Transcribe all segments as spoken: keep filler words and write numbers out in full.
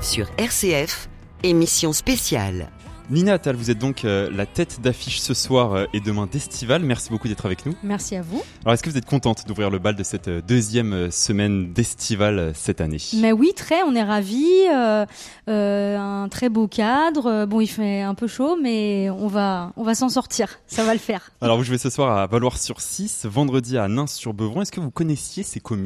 sur R C F, émission spéciale. Nina Attal, vous êtes donc euh, la tête d'affiche ce soir euh, et demain d'Estival. Merci beaucoup d'être avec nous. Merci à vous. Alors, est-ce que vous êtes contente d'ouvrir le bal de cette euh, deuxième euh, semaine d'Estival euh, cette année ? Mais oui, très, on est ravis. Euh, euh, un très beau cadre. Bon, il fait un peu chaud, mais on va, on va s'en sortir. Ça va le faire. Alors, vous jouez ce soir à Valoir-sur-Cisse, vendredi à Nins-sur-Beuvron. Est-ce que vous connaissiez ces communes ?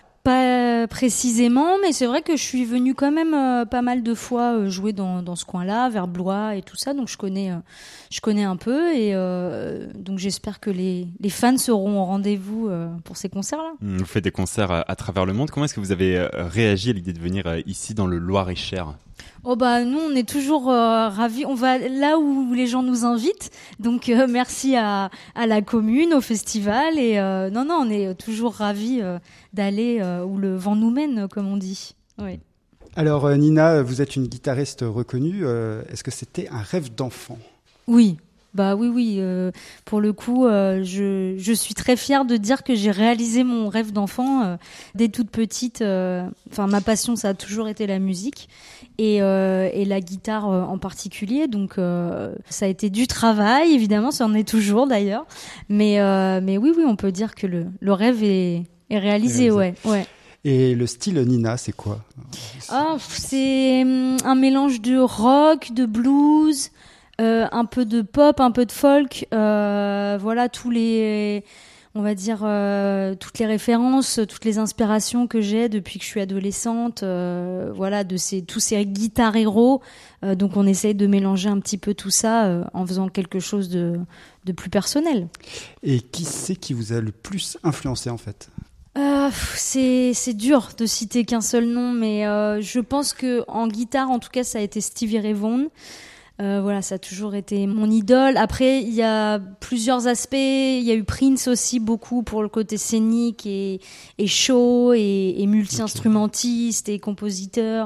Pas précisément, mais c'est vrai que je suis venue quand même euh, pas mal de fois euh, jouer dans, dans ce coin-là, vers Blois et tout ça, donc je connais, euh, je connais un peu et euh, donc j'espère que les, les fans seront au rendez-vous euh, pour ces concerts-là. Vous faites des concerts à, à travers le monde. Comment est-ce que vous avez euh, réagi à l'idée de venir euh, ici dans le Loir-et-Cher ? Oh bah nous on est toujours euh, ravis, on va là où les gens nous invitent, donc euh, merci à, à la commune, au festival et euh, non non on est toujours ravis euh, d'aller euh, où le vent nous mène comme on dit. Oui. Alors euh, Nina, vous êtes une guitariste reconnue, euh, est-ce que c'était un rêve d'enfant ? Oui. Bah oui, oui. Euh, pour le coup, euh, je, je suis très fière de dire que j'ai réalisé mon rêve d'enfant euh, dès toute petite. Enfin, euh, ma passion, ça a toujours été la musique et, euh, et la guitare euh, en particulier. Donc, euh, ça a été du travail, évidemment, ça en est toujours d'ailleurs. Mais, euh, mais oui, oui, on peut dire que le, le rêve est, est réalisé, réalisé. ouais, ouais. Et le style Nina, c'est quoi ? Ah, c'est un mélange de rock, de blues. Euh, un peu de pop, un peu de folk, euh, voilà tous les, on va dire euh, toutes les références, toutes les inspirations que j'ai depuis que je suis adolescente, euh, voilà de ces tous ces guitares héros. Euh, donc on essaye de mélanger un petit peu tout ça euh, en faisant quelque chose de de plus personnel. Et qui c'est qui vous a le plus influencé en fait ? Euh, c'est c'est dur de citer qu'un seul nom, mais euh, je pense que en guitare, en tout cas, ça a été Stevie Ray Vaughan. Euh, voilà, ça a toujours été mon idole. Après, il y a plusieurs aspects. Il y a eu Prince aussi, beaucoup pour le côté scénique et, et show et, et multi-instrumentiste et compositeur.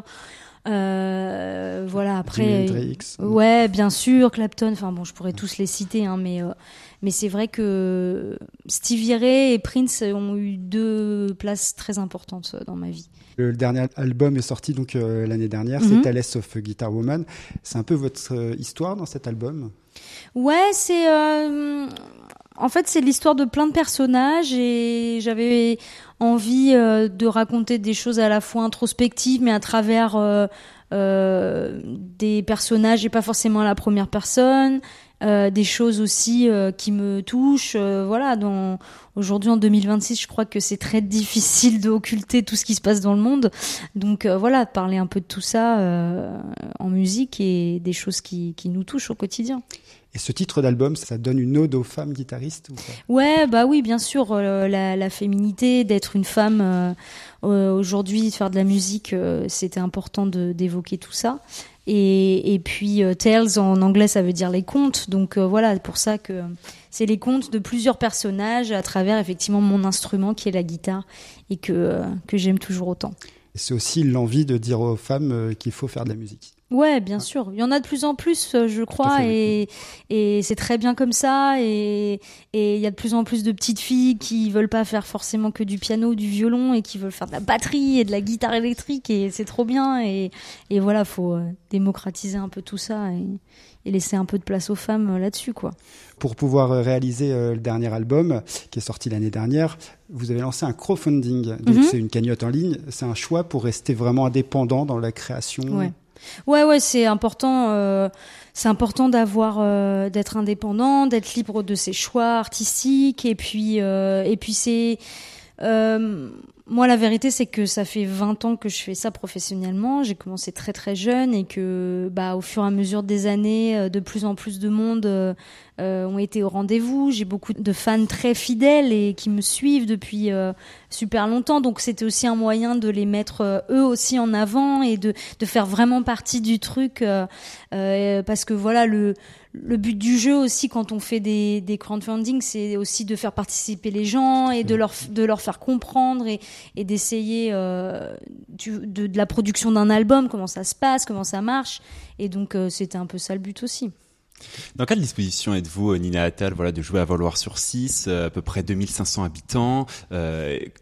Euh, voilà, après. Jimi Hendrix. Ouais, bien sûr, Clapton. Enfin bon, je pourrais tous les citer, hein, mais euh, mais c'est vrai que Stevie Ray et Prince ont eu deux places très importantes dans ma vie. Le dernier album est sorti donc euh, l'année dernière, Mm-hmm. c'est Tales of Guitar Woman. C'est un peu votre euh, histoire dans cet album ? Ouais, c'est euh, en fait c'est l'histoire de plein de personnages et j'avais envie euh, de raconter des choses à la fois introspectives mais à travers euh, euh, des personnages et pas forcément à la première personne. Euh, des choses aussi euh, qui me touchent. Euh, voilà, dans, aujourd'hui en deux mille vingt-six, je crois que c'est très difficile d'occulter tout ce qui se passe dans le monde. Donc euh, voilà, parler un peu de tout ça euh, en musique et des choses qui, qui nous touchent au quotidien. Et ce titre d'album, ça donne une ode aux femmes guitaristes ou pas ? Ouais, bah oui, bien sûr, euh, la, la féminité, d'être une femme euh, euh, aujourd'hui, de faire de la musique, euh, c'était important de, d'évoquer tout ça. Et, et puis euh, Tales en anglais ça veut dire les contes, donc euh, voilà, pour ça que c'est les contes de plusieurs personnages à travers effectivement mon instrument qui est la guitare et que, euh, que j'aime toujours autant. C'est aussi l'envie de dire aux femmes euh, qu'il faut faire de la musique. Ouais, bien sûr. Il y en a de plus en plus, je crois, fait, et, et c'est très bien comme ça. Et, et il y a de plus en plus de petites filles qui veulent pas faire forcément que du piano ou du violon et qui veulent faire de la batterie et de la guitare électrique et c'est trop bien. Et, et voilà, faut démocratiser un peu tout ça et, et laisser un peu de place aux femmes là-dessus, quoi. Pour pouvoir réaliser euh, le dernier album qui est sorti l'année dernière, vous avez lancé un crowdfunding. Donc mm-hmm. c'est une cagnotte en ligne. C'est un choix pour rester vraiment indépendant dans la création. Ouais. Ouais, ouais, c'est important. Euh, c'est important d'avoir, euh, d'être indépendant, d'être libre de ses choix artistiques. Et puis, euh, et puis c'est. Euh, moi, la vérité, c'est que ça fait vingt ans que je fais ça professionnellement. J'ai commencé très très jeune et que, bah, au fur et à mesure des années, de plus en plus de monde euh, euh, ont été au rendez-vous. J'ai beaucoup de fans très fidèles et qui me suivent depuis euh, super longtemps. Donc, c'était aussi un moyen de les mettre euh, eux aussi en avant et de de faire vraiment partie du truc. Euh, euh, parce que voilà, le le but du jeu aussi quand on fait des des crowdfunding, c'est aussi de faire participer les gens et de leur de leur faire comprendre et et d'essayer euh, du, de, de la production d'un album, comment ça se passe, comment ça marche. Et donc, euh, c'était un peu ça le but aussi. Dans quelle disposition êtes-vous, Nina Attal, voilà, de jouer à Valoir-sur-Cisse, à peu près deux mille cinq cents habitants euh,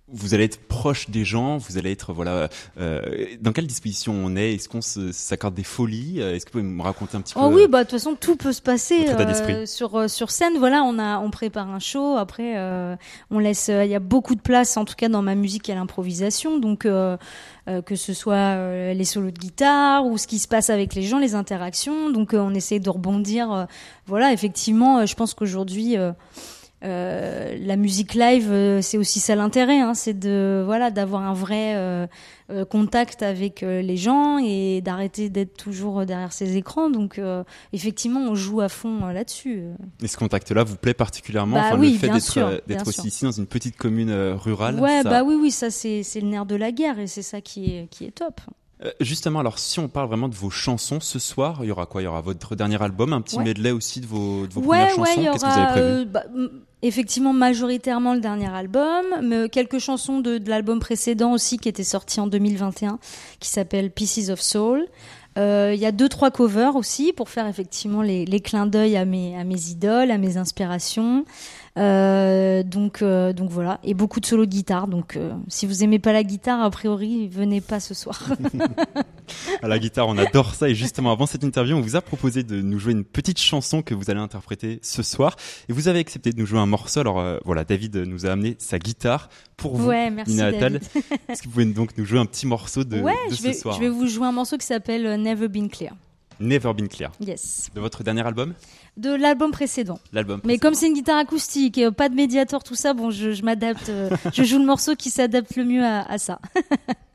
vous allez être proche des gens, vous allez être voilà. Euh, dans quelle disposition on est? Est-ce qu'on se, s'accorde des folies? Est-ce que vous pouvez me raconter un petit oh peu? Oui, bah de toute façon tout peut se passer euh, sur euh, sur scène. Voilà, on a on prépare un show. Après, euh, on laisse. Il euh, y a beaucoup de place, en tout cas dans ma musique, à l'improvisation. Donc euh, euh, que ce soit euh, les solos de guitare ou ce qui se passe avec les gens, les interactions. Donc euh, on essaie de rebondir. Euh, voilà, effectivement, euh, je pense qu'aujourd'hui. Euh, Euh, la musique live, euh, c'est aussi ça l'intérêt, hein, c'est de voilà d'avoir un vrai euh, euh, contact avec euh, les gens et d'arrêter d'être toujours derrière ces écrans. Donc euh, effectivement, on joue à fond euh, là-dessus. Et ce contact-là vous plaît particulièrement, bah, enfin, oui, le fait bien d'être, sûr, euh, d'être bien aussi sûr. ici dans une petite commune euh, rurale. Ouais, ça... bah oui, oui, ça c'est c'est le nerf de la guerre et c'est ça qui est qui est top. Euh, justement, alors si on parle vraiment de vos chansons ce soir, il y aura quoi? Il y aura votre dernier album, un petit ouais. medley aussi de vos, de vos ouais, premières ouais, chansons. y aura, Qu'est-ce que vous avez prévu? euh, bah, m- Effectivement, majoritairement le dernier album, mais quelques chansons de, de l'album précédent aussi qui était sorti en deux mille vingt et un, qui s'appelle Pieces of Soul. Il euh, y a deux trois covers aussi pour faire effectivement les, les clins d'œil à mes à mes idoles, à mes inspirations. Euh, donc euh, donc voilà, et beaucoup de solos de guitare. Donc euh, si vous aimez pas la guitare, a priori venez pas ce soir. À la guitare, on adore ça. Et justement, avant cette interview, on vous a proposé de nous jouer une petite chanson que vous allez interpréter ce soir. Et vous avez accepté de nous jouer un morceau. Alors euh, voilà, David nous a amené sa guitare pour vous, ouais, merci, Nina David. Attal. Est-ce que vous pouvez donc nous jouer un petit morceau de, ouais, de je ce vais, soir? je vais vous jouer un morceau qui s'appelle Never Been Clear. Never Been Clear. Yes. De votre dernier album? De l'album précédent. L'album Mais précédent. comme c'est une guitare acoustique, et pas de médiator, tout ça, bon, je, je m'adapte. Euh, je joue le morceau qui s'adapte le mieux à, à ça.